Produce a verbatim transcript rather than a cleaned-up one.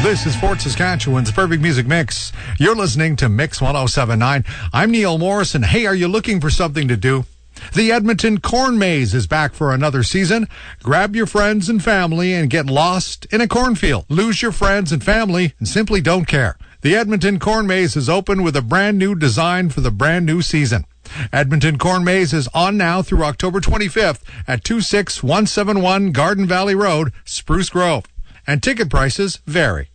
This is Fort Saskatchewan's Perfect Music Mix. You're listening to Mix one oh seven point nine. I'm Neil Morrison. Hey, are you looking for something to do? The Edmonton Corn Maze is back for another season. Grab your friends and family and get lost in a cornfield. Lose your friends and family and simply don't care. The Edmonton Corn Maze is open with a brand new design for the brand new season. Edmonton Corn Maze is on now through October twenty-fifth at two six one seven one Garden Valley Road, Spruce Grove. And ticket prices vary.